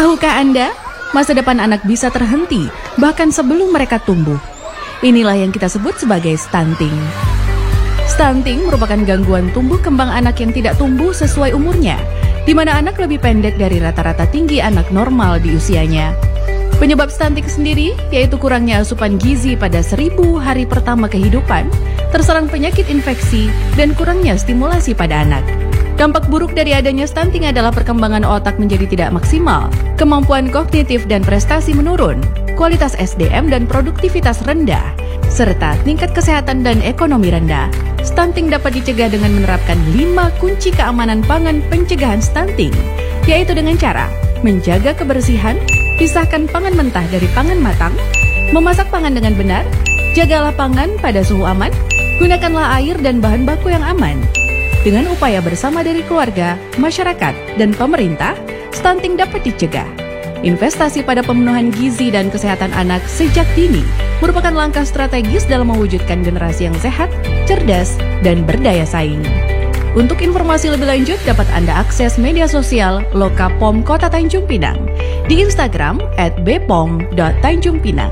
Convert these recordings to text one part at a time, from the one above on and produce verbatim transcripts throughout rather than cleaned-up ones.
Tahukah Anda, masa depan anak bisa terhenti bahkan sebelum mereka tumbuh. Inilah yang kita sebut sebagai stunting. Stunting merupakan gangguan tumbuh kembang anak yang tidak tumbuh sesuai umurnya, di mana anak lebih pendek dari rata-rata tinggi anak normal di usianya. Penyebab stunting sendiri yaitu kurangnya asupan gizi pada seribu hari pertama kehidupan, terserang penyakit infeksi, dan kurangnya stimulasi pada anak. Dampak buruk dari adanya stunting adalah perkembangan otak menjadi tidak maksimal, kemampuan kognitif dan prestasi menurun, kualitas S D M dan produktivitas rendah, serta tingkat kesehatan dan ekonomi rendah. Stunting dapat dicegah dengan menerapkan lima kunci keamanan pangan pencegahan stunting, yaitu dengan cara menjaga kebersihan, pisahkan pangan mentah dari pangan matang, memasak pangan dengan benar, jagalah pangan pada suhu aman, gunakanlah air dan bahan baku yang aman. Dengan upaya bersama dari keluarga, masyarakat, dan pemerintah, stunting dapat dicegah. Investasi pada pemenuhan gizi dan kesehatan anak sejak dini merupakan langkah strategis dalam mewujudkan generasi yang sehat, cerdas, dan berdaya saing. Untuk informasi lebih lanjut dapat Anda akses media sosial Lokapom Kota Tanjung Pinang di Instagram at bepom dot tanjung pinang.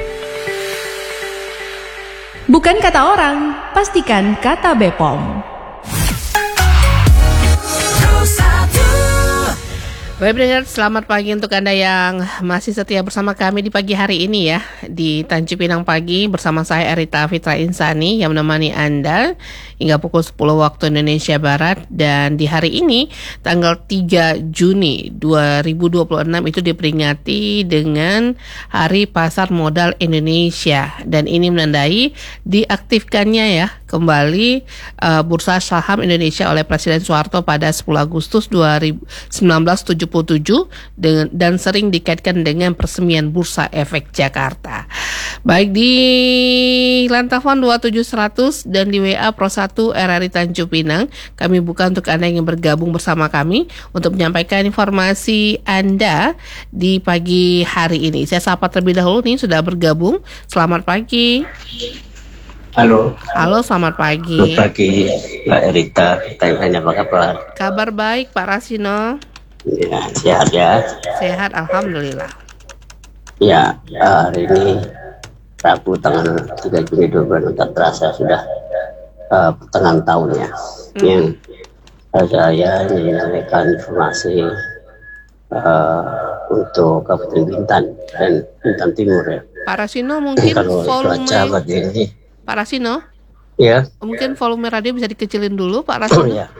Bukan kata orang, pastikan kata Bepom. Baik pendengar, selamat pagi untuk Anda yang masih setia bersama kami di pagi hari ini ya, di Tanjung Pinang Pagi bersama saya Erita Fitra Insani yang menemani Anda hingga pukul sepuluh waktu Indonesia Barat. Dan di hari ini tanggal tiga Juni dua ribu dua puluh enam itu diperingati dengan Hari Pasar Modal Indonesia, dan ini menandai diaktifkannya ya kembali uh, Bursa Saham Indonesia oleh Presiden Soeharto pada sepuluh Agustus seribu sembilan ratus tujuh puluh tujuh dengan, dan sering dikaitkan dengan peresmian Bursa Efek Jakarta. Baik di line telepon dua tujuh seratus dan di W A Pro satu R R I Tanjung Pinang, kami buka untuk Anda yang bergabung bersama kami untuk menyampaikan informasi Anda di pagi hari ini. Saya sapa terlebih dahulu nih sudah bergabung. Selamat pagi. Halo. Halo, selamat pagi. Selamat pagi, Mbak Erita. Tanya apa kabar? Kabar baik, Pak Rasino. Ya, sehat ya. Sehat, alhamdulillah. Ya, hari ini Rabu tanggal tiga Juni dua ribu dua puluh empat terasa sudah uh, pertengahan tahun ya. Hmm. Yang uh, saya menyampaikan informasi uh, untuk Kabupaten Bintan dan Bintan Timur ya. Pak Rasino mungkin kalau volume cuaca ini. Pak Rasino? Ya. Mungkin volume radio bisa dikecilin dulu, Pak Rasino. Ya.